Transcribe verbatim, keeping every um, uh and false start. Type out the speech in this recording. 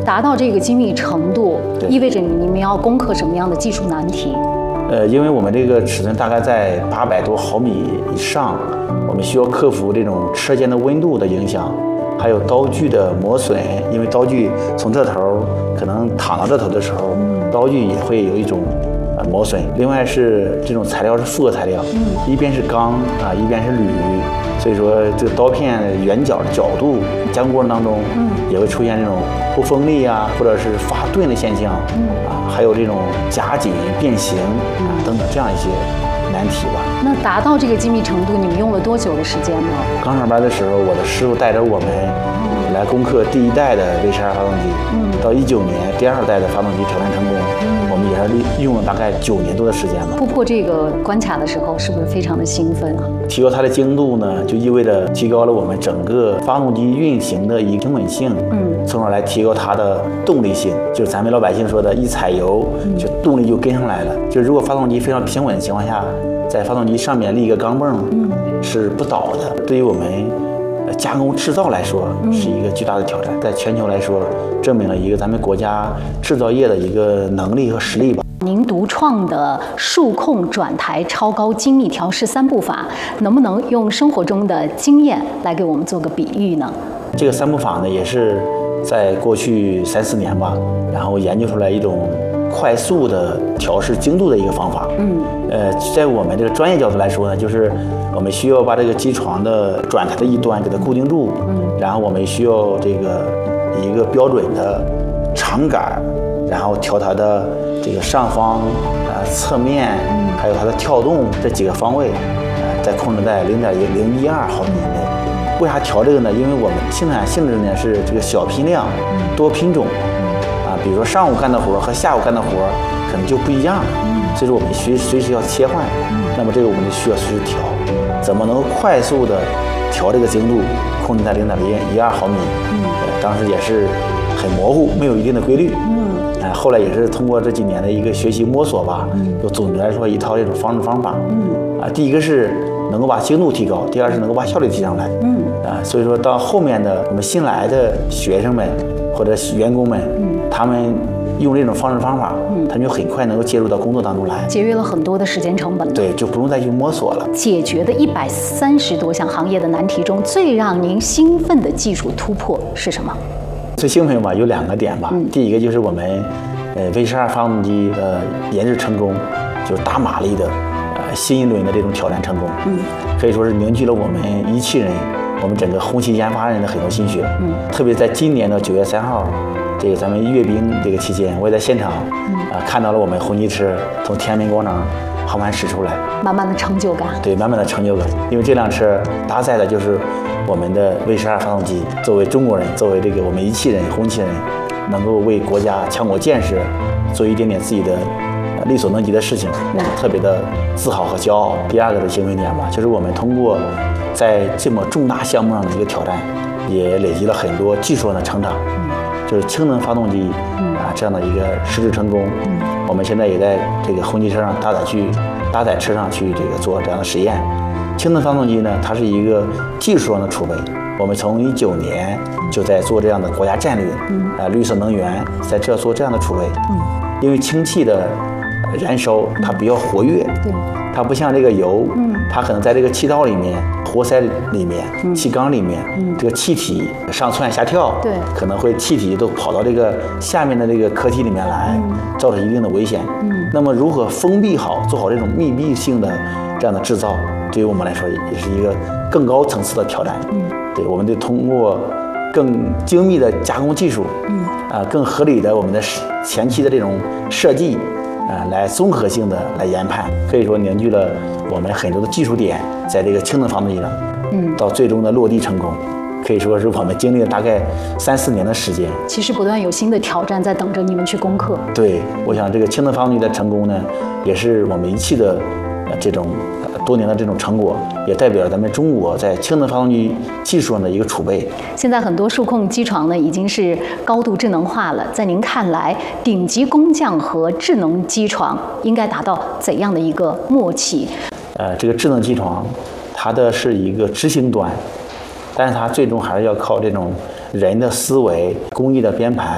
达到这个精密程度，意味着你们要攻克什么样的技术难题？ 呃，因为我们这个尺寸大概在八百多毫米以上，我们需要克服这种车间的温度的影响，还有刀具的磨损，因为刀具从这头可能躺到这头的时候，刀具也会有一种呃磨损。另外是这种材料是复合材料，一边是钢啊，一边是铝，所以说这个刀片圆角的角度，加工过程当中，也会出现这种不锋利啊，或者是发钝的现象，啊，还有这种夹紧变形啊等等这样一些难题吧。 那达到这个精密程度，你们用了多久的时间呢？ 刚上班的时候，我的师傅带着我们来攻克第一代的 V 十二发动机，嗯，到一九年第二代的发动机挑战成功，嗯，我们也是用了大概九年多的时间吧。 突破这个关卡的时候，是不是非常的兴奋啊？ 提高它的精度呢，就意味着提高了我们整个发动机运行的一个平稳性，嗯，从而来提高它的动力性。就是咱们老百姓说的，一踩油，就动力就跟上来了。就如果发动机非常平稳的情况下，在发动机上面立一个钢镚，嗯，是不倒的。对于我们加工制造来说，是一个巨大的挑战。在全球来说，证明了一个咱们国家制造业的一个能力和实力吧。 您独创的数控转台超高精密调试三步法，能不能用生活中的经验来给我们做个比喻呢？ 这个三步法呢，也是在过去三四年吧，然后研究出来一种快速的调试精度的一个方法。嗯，呃，在我们这个专业角度来说呢，就是我们需要把这个机床的转台的一端给它固定住，嗯，然后我们需要这个一个标准的长杆，然后调它的这个上方、啊、呃、侧面，还有它的跳动这几个方位，呃，在控制在零点零一二毫米以内。为啥调这个呢？因为我们生产性质呢是这个小批量、多品种。啊，比如说上午干的活和下午干的活可能就不一样，所以说我们随随时要切换，那么这个我们就需要随时调，怎么能快速的调这个精度，控制在零点零一二毫米，呃，当时也是很模糊，没有一定的规律，嗯，哎，后来也是通过这几年的一个学习摸索吧，就总结来说一套这种方式方法，嗯，啊，第一个是能够把精度提高，第二是能够把效率提上来，嗯，啊，所以说到后面的我们新来的学生们或者员工们，嗯，他们用这种方式方法，嗯，他们就很快能够介入到工作当中来， 节约了很多的时间成本。 对，就不用再去摸索了。 解决的一百三十多项行业的难题中，最让您兴奋的技术突破是什么？ 最兴奋吧，有两个点吧。嗯、第一个就是我们，呃 V 十二发动机的研制成功，就是大马力的，呃新一轮的这种挑战成功。嗯，可以说是凝聚了我们一汽人，我们整个红旗研发人的很多心血。嗯，特别在今年的九月三号。这个咱们阅兵这个期间，我也在现场，嗯、啊，看到了我们红旗车从天安门广场缓缓驶出来， 满满的成就感。 对，满满的成就感，因为这辆车搭载的就是我们的 V 十二发动机。作为中国人，作为这个我们一汽人、红旗人，能够为国家强国建设做一点点自己的力所能及的事情，嗯、特别的自豪和骄傲。第二个的兴奋点吧，就是我们通过在这么重大项目上的一个挑战，也累积了很多技术上的成长。嗯，就是氢能发动机啊这样的一个实质成功，嗯、我们现在也在这个红旗车上搭载去搭载车上去这个做这样的实验。氢能发动机呢，它是一个技术上的储备。我们从一九年就在做这样的国家战略，嗯、啊绿色能源在这做这样的储备。嗯，因为氢气的燃烧它比较活跃，对，它不像这个油，嗯，它可能在这个气道里面、活塞里面、嗯、气缸里面，嗯，这个气体上窜下跳，对，可能会气体都跑到这个下面的这个壳体里面来，嗯、造成一定的危险。嗯，那么如何封闭好、做好这种密闭性的这样的制造，对于我们来说也是一个更高层次的挑战。嗯，对，我们得通过更精密的加工技术，嗯，啊，更合理的我们的前期的这种设计。啊，来综合性的来研判，可以说凝聚了我们很多的技术点，在这个氢能发动机上，嗯，到最终的落地成功，可以说是我们经历了大概三四年的时间。 其实不断有新的挑战在等着你们去攻克。 对，我想这个氢能发动机的成功呢，也是我们一汽的呃这种多年的这种成果，也代表了咱们中国在氢能发动机技术上的一个储备。 现在很多数控机床呢已经是高度智能化了，在您看来，顶级工匠和智能机床应该达到怎样的一个默契？ 呃，这个智能机床，它的是一个执行端，但是它最终还是要靠这种人的思维、工艺的编排。